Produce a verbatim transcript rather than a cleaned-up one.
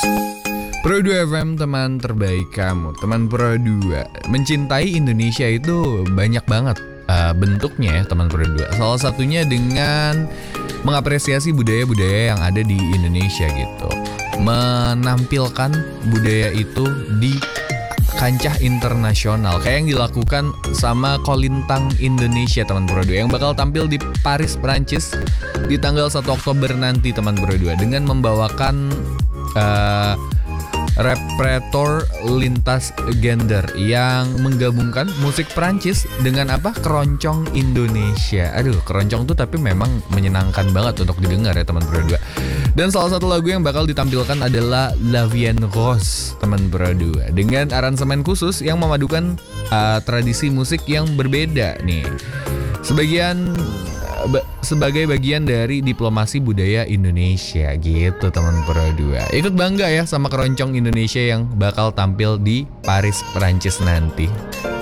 Pro dua F M, teman terbaik kamu. Teman Pro dua, mencintai Indonesia itu banyak banget uh, bentuknya ya teman Pro dua. Salah satunya dengan mengapresiasi budaya-budaya yang ada di Indonesia gitu, menampilkan budaya itu di kancah internasional kayak yang dilakukan sama Kolintang Indonesia teman Pro dua yang bakal tampil di Paris, Prancis di tanggal satu Oktober nanti teman Pro dua dengan membawakan uh, repertoire lintas gender yang menggabungkan musik Prancis dengan apa? Keroncong Indonesia. Aduh, keroncong tuh tapi memang menyenangkan banget untuk didengar ya teman Pro dua. Dan salah satu lagu yang bakal ditampilkan adalah La Vie en Rose teman Pro dua dengan aransemen khusus yang memadukan uh, tradisi musik yang berbeda nih. Sebagian Ba- sebagai bagian dari diplomasi budaya Indonesia gitu teman Pro dua. Ikut bangga ya sama keroncong Indonesia yang bakal tampil di Paris, Prancis nanti.